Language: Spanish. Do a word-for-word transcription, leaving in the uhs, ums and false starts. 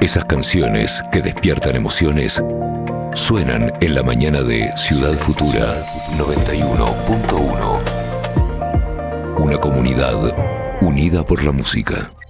Esas canciones que despiertan emociones suenan en la mañana de Ciudad Futura noventa y uno punto uno. Una comunidad unida por la música.